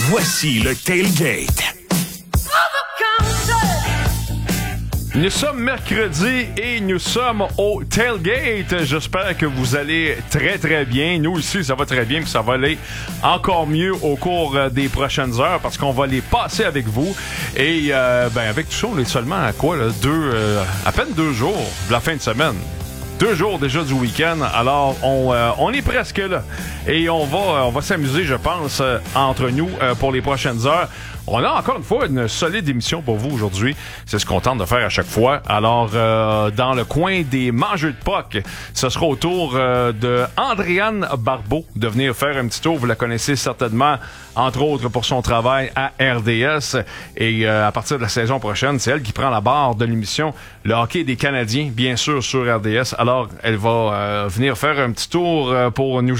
Voici le Tailgate. Nous sommes mercredi et nous sommes au Tailgate. J'espère que vous allez très très bien. Nous aussi, ça va très bien, puis ça va aller encore mieux au cours des prochaines heures parce qu'on va les passer avec vous. Et avec tout ça, on est seulement à quoi, là? À peine 2 jours de la fin de semaine. 2 jours déjà du week-end, alors on est presque là. Et on va s'amuser, je pense, entre nous pour les prochaines heures. On a encore une fois une solide émission pour vous aujourd'hui. C'est ce qu'on tente de faire à chaque fois. Alors, dans le coin des mangeux de puck, ce sera au tour de Andréane Barbeau de venir faire un petit tour. Vous la connaissez certainement, entre autres, pour son travail à RDS. Et à partir de la saison prochaine, c'est elle qui prend la barre de l'émission Le hockey des Canadiens, bien sûr, sur RDS. Alors, elle va venir faire un petit tour pour nous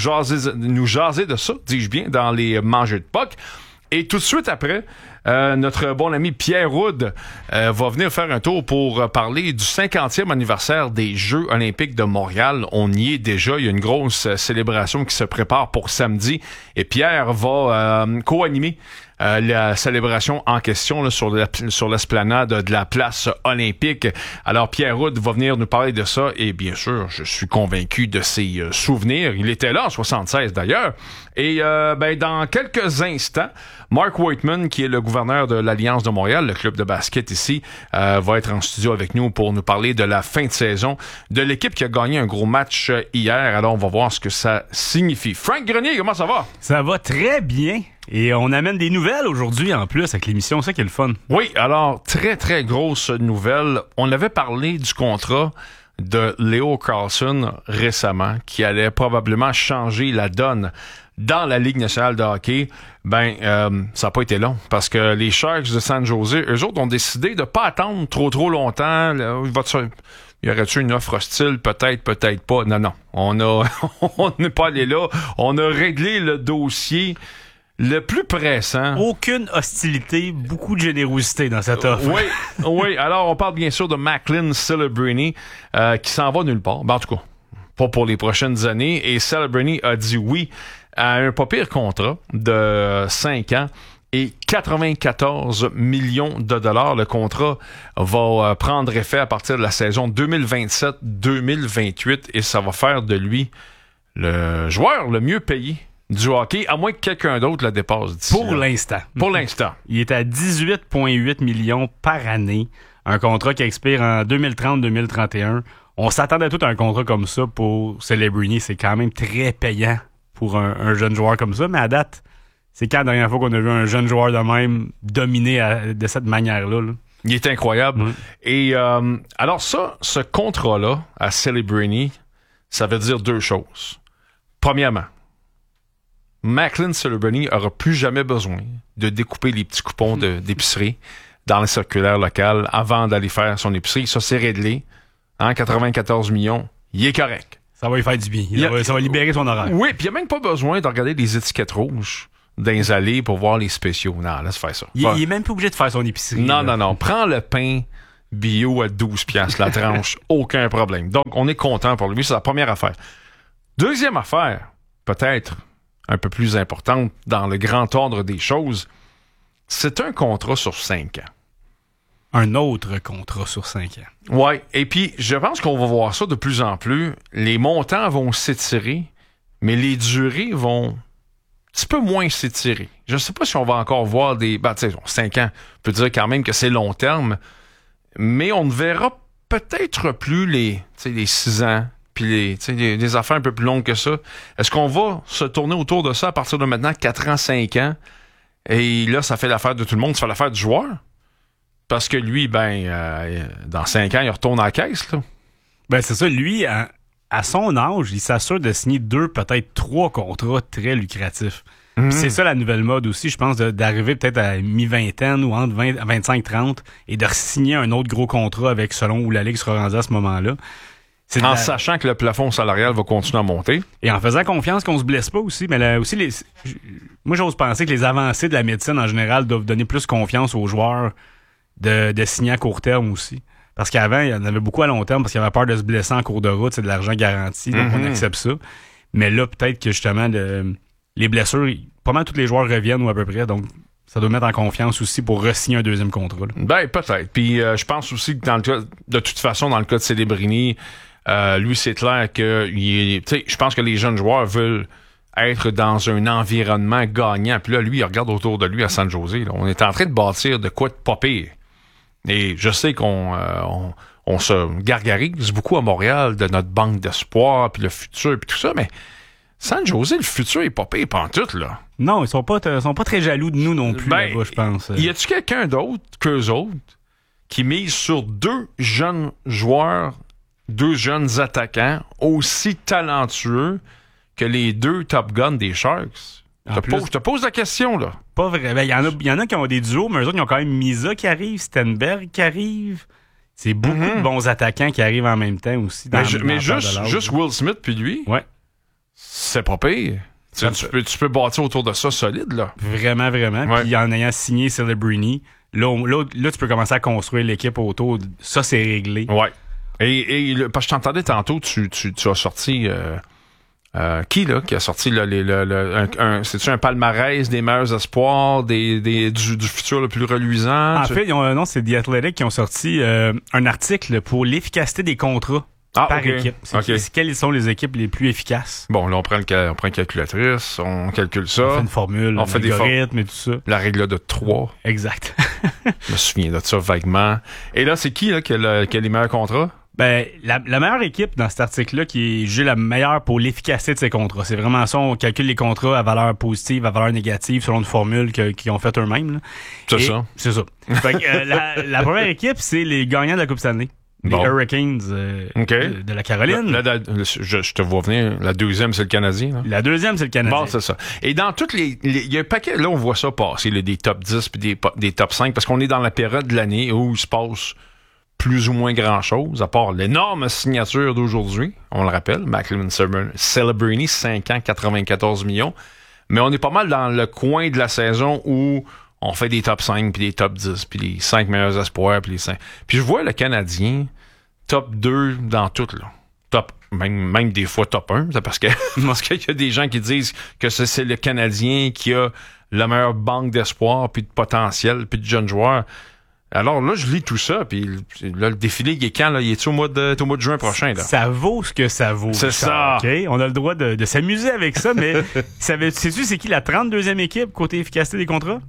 jaser de ça, dis-je bien, dans les mangeux de puck. Et tout de suite après, notre bon ami Pierre Roud va venir faire un tour pour parler du 50e anniversaire des Jeux olympiques de Montréal. On y est déjà. Il y a une grosse célébration qui se prépare pour samedi. Et Pierre va co-animer la célébration en question là, sur l'esplanade de la place olympique. Alors Pierre Roud va venir nous parler de ça et bien sûr, je suis convaincu de ses souvenirs. Il était là en 76 d'ailleurs. Et dans quelques instants, Mark Whiteman, qui est le gouverneur de l'Alliance de Montréal, le club de basket ici, va être en studio avec nous pour nous parler de la fin de saison de l'équipe qui a gagné un gros match hier. Alors on va voir ce que ça signifie. Frank Grenier, comment ça va? Ça va très bien. Et on amène des nouvelles aujourd'hui en plus avec l'émission, c'est ça qui est le fun. Oui, alors très très grosse nouvelle. On avait parlé du contrat de Leo Carlsson récemment qui allait probablement changer la donne dans la Ligue nationale de hockey. Ça n'a pas été long parce que les Sharks de San Jose, eux autres ont décidé de pas attendre trop longtemps. Y aurait-tu une offre hostile? Peut-être pas. Non. On n'est pas allé là. On a réglé le dossier le plus pressant. Aucune hostilité, beaucoup de générosité dans cette offre. Oui. Alors, on parle bien sûr de Macklin Celebrini qui s'en va nulle part. En tout cas, pas pour les prochaines années. Et Celebrini a dit oui à un pas pire contrat de 5 ans et 94 millions de dollars. Le contrat va prendre effet à partir de la saison 2027-2028 et ça va faire de lui le joueur le mieux payé du hockey, à moins que quelqu'un d'autre le dépasse d'ici. Pour l'instant. Il est à 18,8 millions par année. Un contrat qui expire en 2030-2031. On s'attendait tout à un contrat comme ça pour Celebrini. C'est quand même très payant pour un jeune joueur comme ça. Mais à date, c'est quand la dernière fois qu'on a vu un jeune joueur de même dominer de cette manière-là, là? Il est incroyable. Et alors ça, ce contrat-là à Celebrini, ça veut dire 2 choses. Premièrement, Macklin Celebrini n'aura plus jamais besoin de découper les petits coupons d'épicerie dans les circulaires locales avant d'aller faire son épicerie. Ça, c'est réglé. 94 millions, il est correct. Ça va lui faire du bien. Ça va libérer son horaire. Oui, puis il n'y a même pas besoin de regarder les étiquettes rouges dans les allées pour voir les spéciaux. Non, laisse faire ça. Il est même pas obligé de faire son épicerie. Non. Prends le pain bio à 12$ la tranche. Aucun problème. Donc, on est content pour lui. C'est la première affaire. Deuxième affaire, peut-être un peu plus importante dans le grand ordre des choses, c'est un contrat sur 5 ans. Un autre contrat sur 5 ans. Oui, et puis je pense qu'on va voir ça de plus en plus. Les montants vont s'étirer, mais les durées vont un petit peu moins s'étirer. Je ne sais pas si on va encore voir des... 5 ans, on peut dire quand même que c'est long terme, mais on ne verra peut-être plus les 6 ans, puis des affaires un peu plus longues que ça. Est-ce qu'on va se tourner autour de ça à partir de maintenant 4 ans, 5 ans? Et là, ça fait l'affaire de tout le monde, ça fait l'affaire du joueur. Parce que lui, dans 5 ans, il retourne à la caisse, là. C'est ça. Lui, à son âge, il s'assure de signer 2, peut-être 3 contrats très lucratifs. Puis c'est ça la nouvelle mode aussi, je pense, d'arriver peut-être à mi-vingtaine ou entre 20 à 25-30 et de signer un autre gros contrat avec selon où la Ligue sera rendue à ce moment-là. Sachant que le plafond salarial va continuer à monter. Et en faisant confiance qu'on se blesse pas aussi. Mais là, aussi, moi, j'ose penser que les avancées de la médecine en général doivent donner plus confiance aux joueurs de signer à court terme aussi. Parce qu'avant, il y en avait beaucoup à long terme parce qu'il y avait peur de se blesser en cours de route. C'est de l'argent garanti, donc on accepte ça. Mais là, peut-être que justement, les blessures pas mal tous les joueurs reviennent ou à peu près, donc ça doit mettre en confiance aussi pour re-signer un deuxième contrat. Là. Ben, peut-être. Puis je pense aussi que dans le cas, de toute façon, dans le cas de Celebrini, lui, c'est clair que je pense que les jeunes joueurs veulent être dans un environnement gagnant. Puis là, lui, il regarde autour de lui à San Jose. Là. On est en train de bâtir de quoi de pas pire. Et je sais qu'on se gargarise beaucoup à Montréal de notre banque d'espoir, puis le futur, puis tout ça, mais San Jose, le futur est pas pire pantoute, là. Non, ils sont pas très jaloux de nous non plus, là-bas, je pense. Y a-tu quelqu'un d'autre qu'eux autres qui mise sur deux jeunes joueurs, deux jeunes attaquants aussi talentueux que les deux Top Guns des Sharks? Je te pose la question, là. Pas vrai. Ben, il y en a qui ont des duos, mais eux autres, ils ont quand même Misa qui arrive, Stenberg qui arrive. C'est beaucoup de bons attaquants qui arrivent en même temps aussi. Mais juste Will Smith puis lui, ouais. C'est pas pire. Tu peux bâtir autour de ça solide, là. Vraiment, vraiment. Ouais. Puis en ayant signé Celebrini, là, tu peux commencer à construire l'équipe autour. Ça, c'est réglé. Ouais. Et parce que je t'entendais tantôt, tu as sorti... qui a sorti c'est-tu un palmarès des meilleurs espoirs du futur le plus reluisant? En fait, non, c'est The Athletic qui ont sorti un article pour l'efficacité des contrats par équipe. Quelles sont les équipes les plus efficaces? Bon, là, on prend une calculatrice, on calcule ça. On fait une formule, on fait des algorithmes et tout ça. La règle de 3. Exact. Je me souviens de ça vaguement. Et là, c'est qui là, qui a les meilleurs contrats? Ben, la meilleure équipe dans cet article-là qui est jugée la meilleure pour l'efficacité de ces contrats. C'est vraiment ça, on calcule les contrats à valeur positive, à valeur négative, selon une formule qu'ils ont faite eux-mêmes. Là. C'est ça. Fait que, la première équipe, c'est les gagnants de la Coupe Stanley. Les Hurricanes de la Caroline. Je te vois venir. La deuxième, c'est le Canadien. Là. La deuxième, c'est le Canadien. Bon, c'est ça. Et dans toutes il y a un paquet, là, on voit ça passer, là, des top 10 puis des top 5, parce qu'on est dans la période de l'année où il se passe plus ou moins grand-chose, à part l'énorme signature d'aujourd'hui. On le rappelle, Macklin Celebrini, 5 ans, 94 millions. Mais on est pas mal dans le coin de la saison où on fait des top 5, puis des top 10, puis les 5 meilleurs espoirs, puis les 5. Puis je vois le Canadien top 2 dans tout, là. Top, même des fois top 1, parce qu'il y a des gens qui disent que c'est le Canadien qui a la meilleure banque d'espoir, puis de potentiel, puis de jeunes joueurs. Alors là, je lis tout ça, puis là, le défilé, il est quand, là? Il est au mois de juin prochain, là? Ça vaut ce que ça vaut. C'est ça. OK? On a le droit de s'amuser avec ça, mais sais-tu c'est qui la 32e équipe côté efficacité des contrats?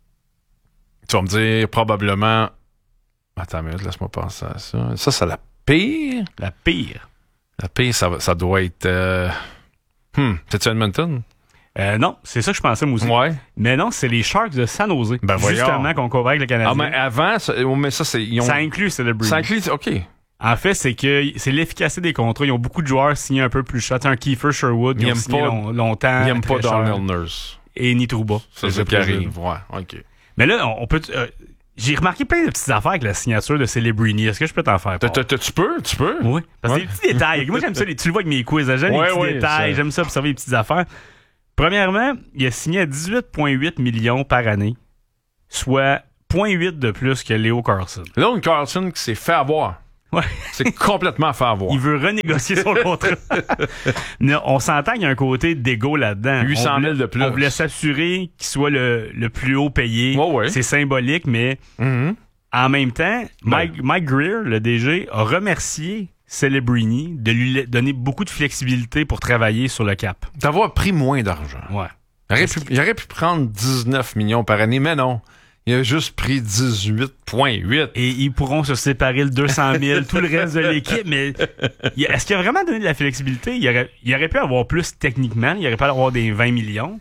Tu vas me dire probablement... Attends une minute, laisse-moi penser à ça. Ça, c'est la pire? La pire. La pire, ça doit être... C'est-tu Edmonton? Non, c'est ça que je pensais moi aussi. Ouais. Mais non, c'est les Sharks de San Jose. Ben justement, qu'on couvre avec le Canadien. Ah, mais avant, mais ça, c'est... Ça inclut Celebrini. Ça inclut... OK. En fait, c'est que c'est l'efficacité des contrats. Ils ont beaucoup de joueurs signés un peu plus cher. Un Kiefer Sherwood, ils ont signé longtemps. Ils n'aiment pas Darnell Nurse. Et Nitrouba. C'est ça qui arrive. Ouais, OK. Mais là, on peut... j'ai remarqué plein de petites affaires avec la signature de Celebrini. Est-ce que je peux t'en faire part? Tu peux? Oui. Parce que des petits détails. Moi, j'aime ça. Tu le vois avec mes quiz. J'aime les petits détails. J'aime ça observer les petites affaires. Premièrement, il a signé à 18,8 millions par année, soit 0,8 de plus que Leo Carlson. Leo Carlson qui s'est fait avoir. Ouais. C'est complètement fait avoir. Il veut renégocier son contrat. On s'entend qu'il y a un côté d'égo là-dedans. 800 000 de plus. On voulait s'assurer qu'il soit le plus haut payé. Ouais. C'est symbolique, mais en même temps, Mike Greer, le DG, a remercié Celebrini de lui donner beaucoup de flexibilité pour travailler sur le cap. D'avoir pris moins d'argent. Ouais. Il aurait pu prendre 19 millions par année, mais non. Il a juste pris 18,8. Et ils pourront se séparer le 200 000, tout le reste de l'équipe, mais est-ce qu'il a vraiment donné de la flexibilité? Il aurait pu avoir plus techniquement, il aurait pu avoir des 20 millions,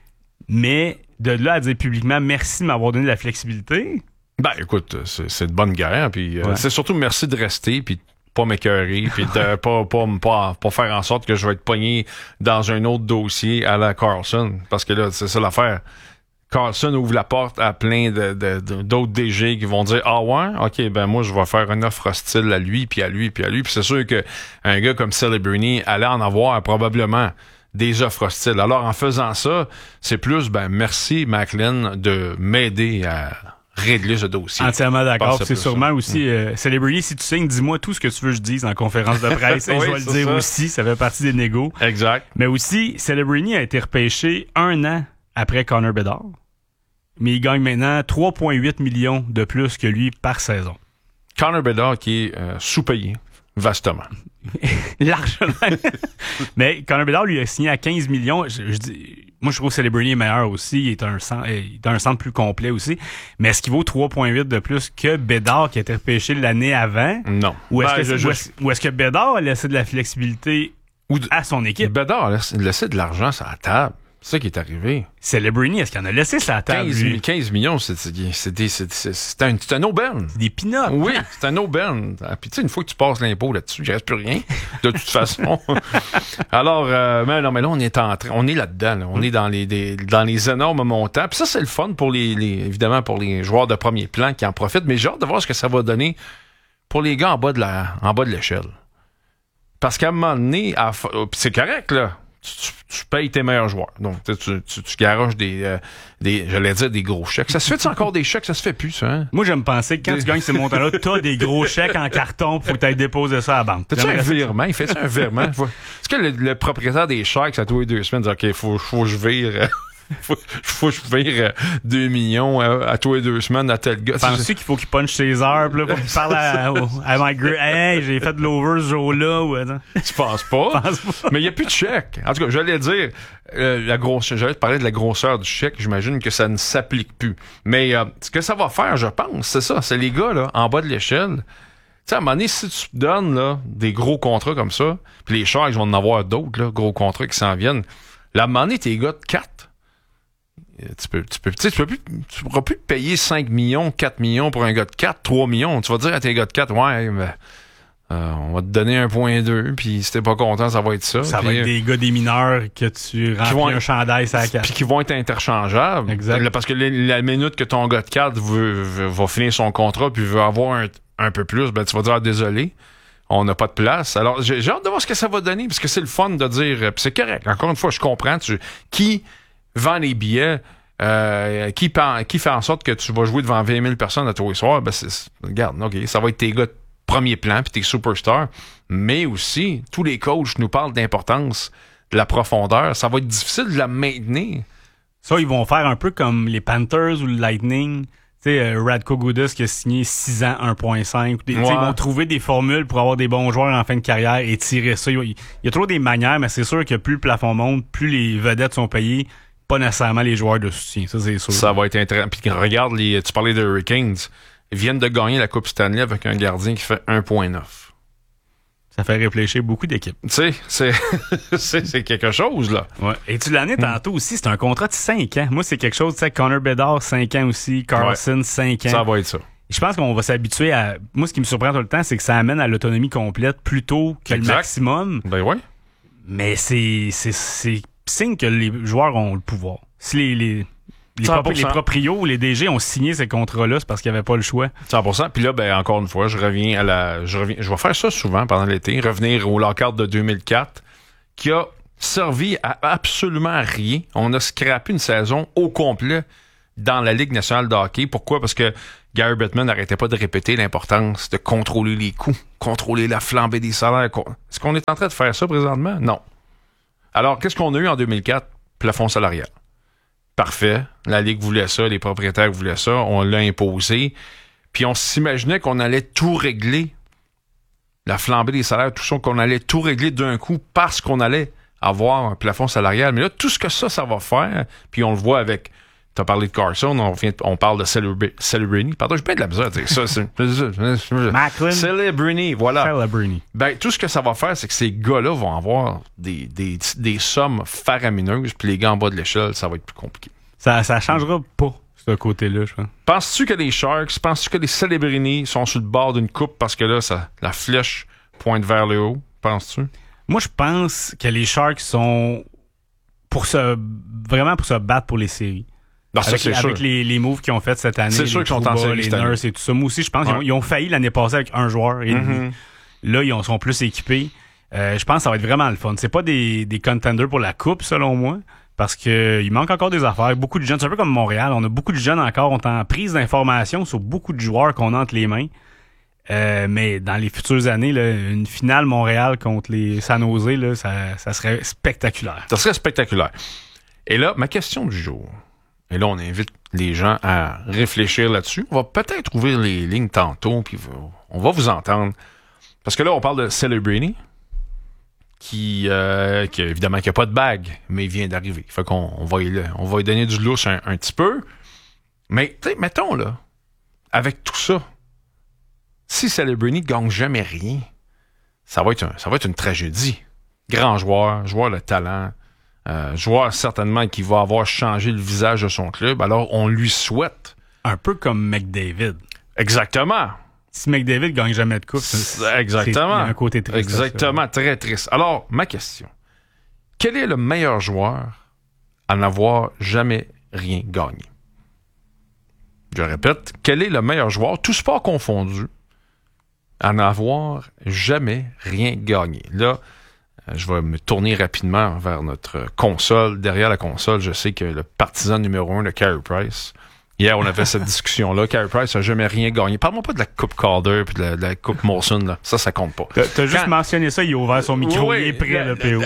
mais de là à dire publiquement merci de m'avoir donné de la flexibilité. Ben écoute, c'est de bonne guerre, puis c'est surtout merci de rester, puis pas m'écœurer, puis de pas faire en sorte que je vais être pogné dans un autre dossier à la Carlson, parce que là, c'est ça l'affaire. Carlson ouvre la porte à plein d'autres DG qui vont dire « Ah ouais? OK, ben moi, je vais faire une offre hostile à lui, puis à lui, puis à lui. » Puis c'est sûr qu'un gars comme Celebrini allait en avoir probablement des offres hostiles. Alors, en faisant ça, c'est plus, merci, Macklin, de m'aider à régler ce dossier. Entièrement d'accord. C'est sûrement aussi Celebrini, si tu signes, dis-moi tout ce que tu veux que je dise en conférence de presse. Et je vais le dire aussi, ça fait partie des négos. Exact. Mais aussi, Celebrini a été repêché 1 an après Connor Bedard. Mais il gagne maintenant 3,8 millions de plus que lui par saison. Connor Bedard qui est sous-payé, vastement. Largement. Mais Connor Bedard lui a signé à 15 millions. Moi, je trouve que Celebrini est meilleur aussi. Il est un centre plus complet aussi. Mais est-ce qu'il vaut 3,8 de plus que Bedard qui a été repêché l'année avant? Non. Ou est-ce que Bedard a laissé de la flexibilité à son équipe? Bedard a laissé de l'argent sur la table. C'est ça qui est arrivé. Celebrini, est-ce qu'il en a laissé sur la table? 15 millions, c'est un aubaine. C'est des peanuts. Oui, c'est un aubaine. Puis tu sais, une fois que tu passes l'impôt là-dessus, il reste plus rien, de toute façon. Alors, mais là, on est on est là-dedans. Là. On est dans les énormes montants. Puis ça, c'est le fun pour évidemment, pour les joueurs de premier plan qui en profitent. Mais j'ai hâte de voir ce que ça va donner pour les gars en bas de l'échelle. Parce qu'à un moment donné, c'est correct, là. Tu payes tes meilleurs joueurs. Donc, tu garoches j'allais dire des gros chèques. Ça se fait encore des chèques? Ça se fait plus, ça, hein? Moi, j'aime penser que quand tu gagnes ces montants-là, t'as des gros chèques en carton pour que t'ailles déposer ça à la banque. T'as-tu un virement? Il fait ça un virement? Est-ce que le propriétaire des chèques, à tous les 2 semaines, dit OK, faut que je vire... faut que je vire 2 millions à tous les 2 semaines à tel gars. Penses-tu qu'il faut qu'il punche ses heures, puis là, pour qu'il parle à Mike Gray? Hey, j'ai fait de l'over ce jour-là. Ou attends. Tu penses pas? Mais il n'y a plus de chèque. En tout cas, j'allais dire, j'allais te parler de la grosseur du chèque. J'imagine que ça ne s'applique plus. Mais ce que ça va faire, je pense, c'est ça. C'est les gars là, en bas de l'échelle. Tu sais, à un moment donné, si tu donnes là, des gros contrats comme ça, puis les Sharks vont en avoir d'autres, là, gros contrats qui s'en viennent, là, à un moment donné, t'es gars de 4. Tu pourras plus payer 5 millions, 4 millions pour un gars de 4, 3 millions. Tu vas dire à tes gars de 4, ouais, on va te donner 1,2, puis si t'es pas content, ça va être ça. Ça va être des gars des mineurs que tu remplis un chandail sur la 4. Puis qui vont être interchangeables. Exact. Parce que la minute que ton gars de 4 va finir son contrat puis veut avoir un peu plus, ben tu vas dire désolé. On n'a pas de place. Alors, j'ai hâte de voir ce que ça va donner, parce que c'est le fun de dire, puis c'est correct. Encore une fois, je comprends. Qui vend les billets, qui fait en sorte que tu vas jouer devant 20 000 personnes à tous les soirs, ben regarde, OK, ça va être tes gars de premier plan puis tes superstars, mais aussi, tous les coachs nous parlent d'importance de la profondeur. Ça va être difficile de la maintenir. Ça, ils vont faire un peu comme les Panthers ou le Lightning. Tu sais, Radko Gudas qui a signé 6 ans, 1,5. Ils vont trouver des formules pour avoir des bons joueurs en fin de carrière et tirer ça. Il y a toujours des manières, mais c'est sûr que plus le plafond monte, plus les vedettes sont payées, pas nécessairement les joueurs de soutien. Ça, c'est sûr. Ça va être intéressant. Puis regarde, tu parlais des Hurricanes. Ils viennent de gagner la Coupe Stanley avec un gardien qui fait 1,9. Ça fait réfléchir beaucoup d'équipes. Tu sais, c'est quelque chose, là. Ouais. Et tu l'as dit tantôt aussi, c'est un contrat de 5 ans. Moi, c'est quelque chose, tu sais, Connor Bedard, 5 ans aussi, Carlson, 5 ans. Ça va être ça. Je pense qu'on va s'habituer à... Moi, ce qui me surprend tout le temps, c'est que ça amène à l'autonomie complète plutôt que le maximum. Ben ouais. Mais c'est signe que les joueurs ont le pouvoir. Si les proprios ou les DG ont signé ces contrats-là, c'est parce qu'ils n'avaient pas le choix. 100%. Puis là, ben encore une fois, je vais faire ça souvent pendant l'été, revenir au lockout de 2004, qui a servi à absolument rien. On a scrappé une saison au complet dans la Ligue nationale de hockey. Pourquoi? Parce que Gary Bettman n'arrêtait pas de répéter l'importance de contrôler les coûts, contrôler la flambée des salaires. Est-ce qu'on est en train de faire ça présentement? Non. Alors, qu'est-ce qu'on a eu en 2004? Plafond salarial. Parfait. La Ligue voulait ça, les propriétaires voulaient ça, on l'a imposé. Puis on s'imaginait qu'on allait tout régler. La flambée des salaires, tout ça, qu'on allait tout régler d'un coup parce qu'on allait avoir un plafond salarial. Mais là, tout ce que ça va faire, puis on le voit avec... Tu as parlé de Carson, on parle de Celebrini. Pardon, j'ai pas de la misère à dire ça. Macklin. Celebrini, voilà. Celebrini. Ben, tout ce que ça va faire, c'est que ces gars-là vont avoir des sommes faramineuses, puis les gars en bas de l'échelle, ça va être plus compliqué. Ça changera pas, ce côté-là, je pense. Penses-tu que les Sharks, penses-tu que les Celebrini sont sur le bord d'une coupe parce que là, la flèche pointe vers le haut? Penses-tu? Moi, je pense que les Sharks sont vraiment pour se battre pour les séries. Non, avec les moves qu'ils ont fait cette année, c'est sûr qu'ils sont en série, les Nurse et tout ça. Moi aussi, je pense qu'ils ont failli l'année passée avec un joueur et demi. Là, ils sont plus équipés. Je pense que ça va être vraiment le fun. C'est pas des contenders pour la coupe, selon moi, parce que il manque encore des affaires. Beaucoup de jeunes, c'est un peu comme Montréal. On a beaucoup de jeunes encore. On est en prise d'information sur beaucoup de joueurs qu'on a entre les mains. Mais dans les futures années, là, une finale Montréal contre les San Jose, là, ça serait spectaculaire. Ça serait spectaculaire. Et là, ma question du jour, et là, on invite les gens à réfléchir là-dessus. On va peut-être ouvrir les lignes tantôt, puis on va vous entendre. Parce que là, on parle de Celebrini, qui évidemment, qui n'a pas de bague, mais il vient d'arriver. Fait qu'on va lui donner du lousse un petit peu. Mais, tu sais, mettons, là, avec tout ça, si Celebrini ne gagne jamais rien, ça va être une tragédie. Grand joueur de talent, joueur certainement qui va avoir changé le visage de son club. Alors, on lui souhaite. Un peu comme McDavid. Exactement. Si McDavid gagne jamais de coupe, exactement. C'est un côté triste. Exactement, très triste. Alors, ma question. Quel est le meilleur joueur à n'avoir jamais rien gagné? Je répète, quel est le meilleur joueur, tout sport confondu, à n'avoir jamais rien gagné? Là, je vais me tourner rapidement vers notre console. Derrière la console, je sais que le partisan numéro 1 de Carey Price. Hier, on avait cette discussion-là. Carey Price n'a jamais rien gagné. Parle-moi pas de la Coupe Calder puis de la Coupe Molson. Là. Ça compte pas. T'as juste mentionné ça, il a ouvert son micro. Oui, il est prêt, le PO.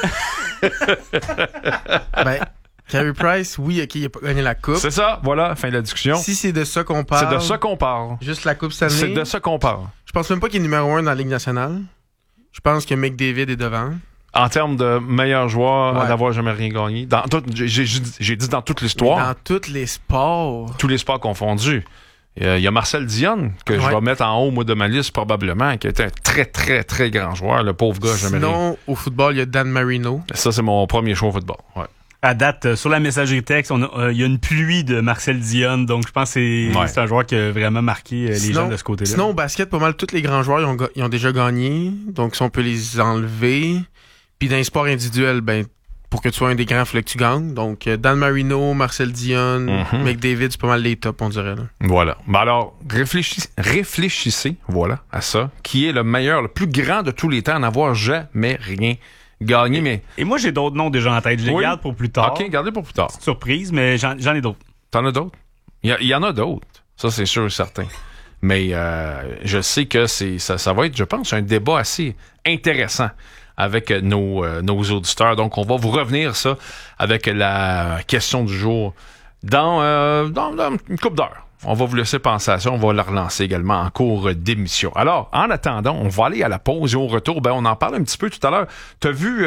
Carey Price, oui, OK, il n'a pas gagné la Coupe. C'est ça, voilà, fin de la discussion. Si c'est de ça qu'on parle... C'est de ça qu'on parle. Juste la Coupe Stanley. C'est de ça qu'on parle. Je pense même pas qu'il est numéro 1 dans la Ligue nationale. Je pense que McDavid est devant. En termes de meilleur joueur à n'avoir jamais rien gagné. J'ai dit dans toute l'histoire. Dans tous les sports. Tous les sports confondus. Il y a Marcel Dionne, que je vais mettre en haut moi, de ma liste probablement, qui était un très, très, très grand joueur. Le pauvre gars, jamais rien. Sinon, au football, il y a Dan Marino. Ça, c'est mon premier choix au football. Ouais. À date, sur la messagerie texte, il y a une pluie de Marcel Dionne, donc je pense que c'est un joueur qui a vraiment marqué les gens de ce côté-là. Sinon, au basket, pas mal tous les grands joueurs, ils ont déjà gagné, donc si on peut les enlever. Puis dans les sports individuels, pour que tu sois un des grands, il fallait que tu gagnes. Donc, Dan Marino, Marcel Dionne, McDavid, c'est pas mal les tops, on dirait. Là. Voilà. Alors, réfléchissez, voilà, à ça, qui est le meilleur, le plus grand de tous les temps à n'avoir jamais rien gagné. Mais... Et moi, j'ai d'autres noms déjà en tête. Je les garde pour plus tard. OK, gardez pour plus tard. C'est une surprise, mais j'en ai d'autres. T'en as d'autres? Il y en a d'autres. Ça, c'est sûr et certain. Mais je sais que ça va être, je pense, un débat assez intéressant avec nos auditeurs. Donc, on va vous revenir ça avec la question du jour dans une couple d'heures. On va vous laisser penser à ça. On va la relancer également en cours d'émission. Alors, en attendant, on va aller à la pause et au retour, on en parle un petit peu tout à l'heure. T'as vu,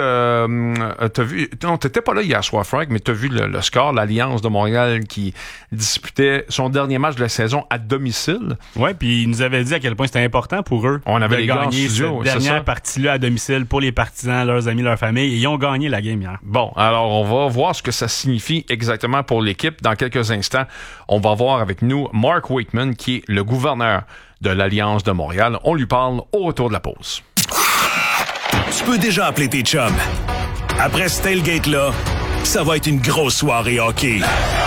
non, t'étais pas là hier soir, Frank, mais t'as vu le score, l'Alliance de Montréal qui disputait son dernier match de la saison à domicile. Ouais, puis ils nous avaient dit à quel point c'était important pour eux. On avait de gagner cette dernière partie-là à domicile pour les partisans, leurs amis, leurs familles, et ils ont gagné la game hier. Bon, alors on va voir ce que ça signifie exactement pour l'équipe. Dans quelques instants, on va voir avec nous Mark Waitman, qui est le gouverneur de l'Alliance de Montréal. On lui parle au retour de la pause. Tu peux déjà appeler tes chums. Après ce tailgate-là, ça va être une grosse soirée hockey.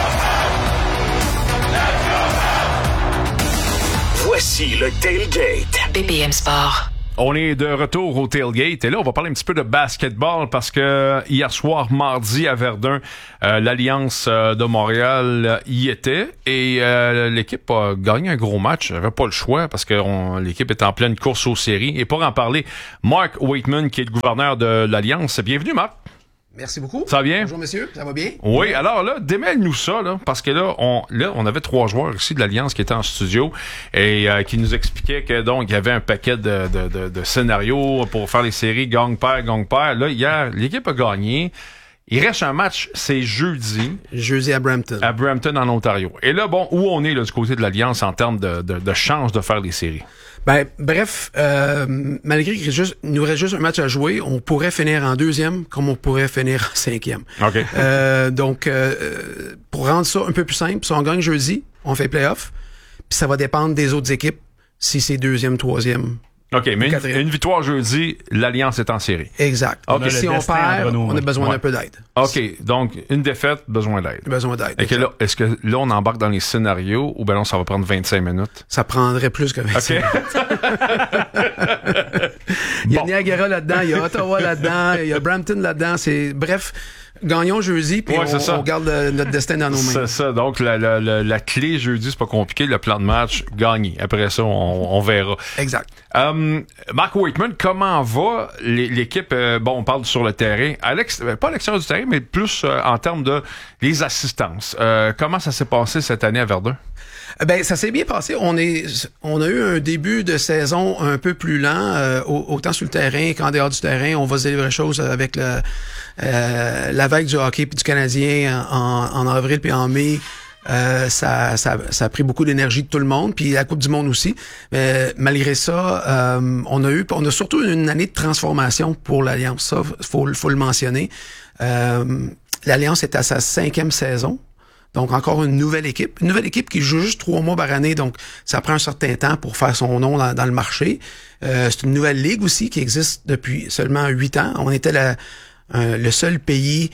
Voici le tailgate. BPM Sport. On est de retour au tailgate et là, on va parler un petit peu de basketball parce que hier soir, mardi à Verdun, l'Alliance de Montréal y était et l'équipe a gagné un gros match. J'avais pas le choix parce que l'équipe est en pleine course aux séries. Et pour en parler, Mark Waitman, qui est le gouverneur de l'Alliance. Bienvenue, Marc. Merci beaucoup. Ça va bien? Bonjour, messieurs. Ça va bien? Oui, alors là, démêle-nous ça, là, parce que là, on avait 3 joueurs ici de l'Alliance qui étaient en studio et qui nous expliquaient que, donc, il y avait un paquet de scénarios pour faire les séries gagne-perd. Là, hier, l'équipe a gagné. Il reste un match, c'est jeudi. Jeudi à Brampton. À Brampton, en Ontario. Et là, bon, où on est, là, du côté de l'Alliance en termes de chance de faire les séries? Bref, malgré qu'il nous reste juste un match à jouer, on pourrait finir en 2e comme on pourrait finir en 5e. OK. Donc, pour rendre ça un peu plus simple, si on gagne jeudi, on fait play-off, puis ça va dépendre des autres équipes, si c'est 2e, 3e. OK, mais une victoire jeudi, l'Alliance est en série. Exact. Okay. Si on perd, on a besoin d'un peu d'aide. OK, donc une défaite, besoin d'aide. Besoin d'aide. Et là, est-ce que là, on embarque dans les scénarios ou ben non, ça va prendre 25 minutes? Ça prendrait plus que 25 minutes. Il y a Niagara là-dedans, il y a Ottawa là-dedans, il y a Brampton là-dedans. Bref, gagnons jeudi, puis Ouais, on garde notre destin dans nos mains. C'est ça. Donc, la clé jeudi, c'est pas compliqué. Le plan de match, gagner. Après ça, on verra. Exact. Mark Waitman, comment va l'équipe? On parle sur le terrain. Pas à l'extérieur du terrain, mais plus en termes de les assistances. Comment ça s'est passé cette année à Verdun? Ben, ça s'est bien passé. On a eu un début de saison un peu plus lent, autant sur le terrain qu'en dehors du terrain. On va se délivrer choses avec la vague du hockey puis du Canadien en avril puis en mai. Ça a pris beaucoup d'énergie de tout le monde, puis la Coupe du Monde aussi. Mais malgré ça, on a surtout une année de transformation pour l'Alliance. Ça, faut le mentionner. L'Alliance est à sa 5e saison. Donc, encore une nouvelle équipe. Une nouvelle équipe qui joue juste 3 mois par année. Donc, ça prend un certain temps pour faire son nom dans le marché. C'est une nouvelle ligue aussi qui existe depuis seulement 8 ans. On était le seul pays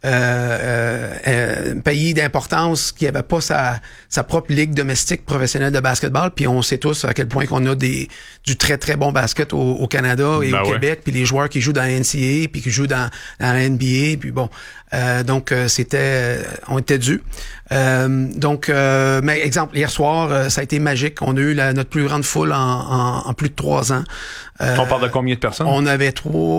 d'importance qui avait pas sa propre ligue domestique professionnelle de basketball. Puis on sait tous à quel point qu'on a du très très bon basket au Canada et au Québec. Puis les joueurs qui jouent dans la NCAA puis qui jouent dans la NBA. Puis bon, donc on était dû. Mais exemple, hier soir, ça a été magique. On a eu notre plus grande foule en plus de 3 ans. On parle de combien de personnes? On avait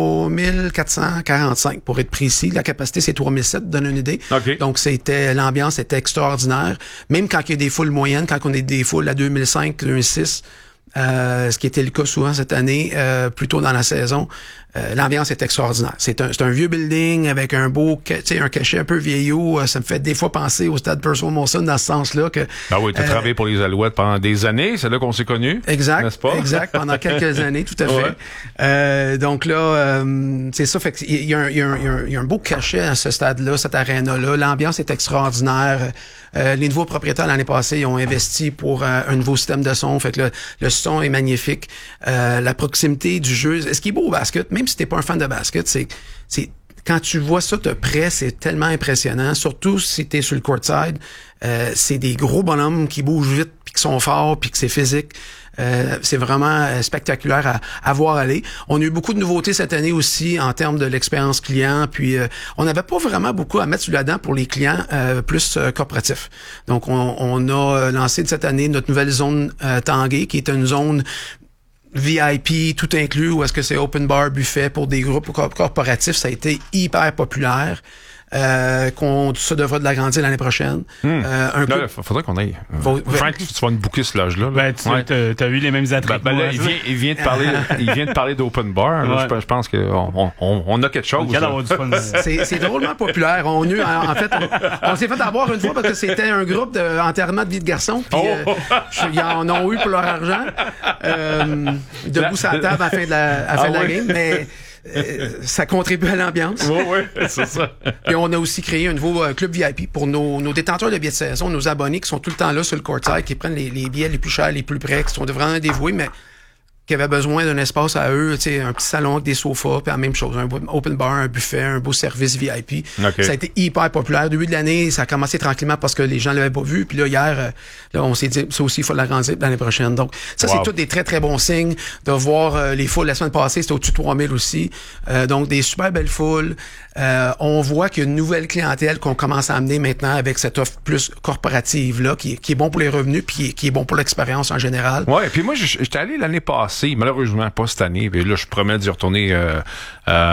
3445 pour être précis. La capacité, c'est 3007, donne une idée. Okay. Donc, l'ambiance était extraordinaire. Même quand il y a des foules moyennes, quand on a des foules à 2005, 2006, ce qui était le cas souvent cette année, plus tôt dans la saison, l'ambiance est extraordinaire. C'est un vieux building avec un cachet un peu vieillot. Ça me fait des fois penser au stade Percival Molson dans ce sens-là. Ah oui, tu as travaillé pour les Alouettes pendant des années. C'est là qu'on s'est connus. Exact. N'est-ce pas? Exact. Pendant quelques années, tout à fait. Ouais. Donc là, c'est ça. Fait que il y a un beau cachet à ce stade-là, cette aréna-là. L'ambiance est extraordinaire. Les nouveaux propriétaires l'année passée, ils ont investi pour un nouveau système de son. Fait que le son est magnifique. La proximité du jeu. Ce qui est beau au basket, même si t'es pas un fan de basket, c'est quand tu vois ça de près, c'est tellement impressionnant. Surtout si t'es sur le courtside. C'est des gros bonhommes qui bougent vite, puis qui sont forts, puis que c'est physique. C'est vraiment spectaculaire à voir aller. On a eu beaucoup de nouveautés cette année aussi en termes de l'expérience client. Puis on n'avait pas vraiment beaucoup à mettre sur la dent pour les clients plus corporatifs. Donc on a lancé cette année notre nouvelle zone Tanguay, qui est une zone VIP, tout inclus, ou est-ce que c'est open bar, buffet pour des groupes corporatifs. Ça a été hyper populaire. Ça devrait de l'agrandir l'année prochaine. Faudrait qu'on aille. Frank, tu vas nous booker ce loge-là. Ben, t'as eu les mêmes attraits. Là, il vient de parler d'open bar. Là, je pense qu'on a quelque chose. C'est drôlement populaire. On s'est fait avoir une fois parce que c'était un groupe d'enterrement de vie de garçon. Puis ils en ont eu pour leur argent. Debout sur la table à la fin de la game. Mais ça contribue à l'ambiance. Oui, c'est ça. Et on a aussi créé un nouveau club VIP pour nos détenteurs de billets de saison, nos abonnés qui sont tout le temps là sur le courtside, qui prennent les billets les plus chers, les plus près, qui sont vraiment dévoués, mais qui avaient besoin d'un espace à eux, tu sais, un petit salon avec des sofas, puis la même chose, un open bar, un buffet, un beau service VIP. Okay. Ça a été hyper populaire. Au début de l'année, ça a commencé tranquillement parce que les gens l'avaient pas vu. Puis là, hier, on s'est dit, ça aussi, il faut l'agrandir l'année prochaine. Donc, ça, c'est tous des très, très bons signes de voir les foules. La semaine passée, c'était au-dessus de 3000 aussi. Donc, des super belles foules. On voit qu'il y a une nouvelle clientèle qu'on commence à amener maintenant avec cette offre plus corporative-là, qui est bon pour les revenus, puis qui est bon pour l'expérience en général. Ouais, puis moi, j'étais allé l'année passée, malheureusement pas cette année, puis là, je promets d'y retourner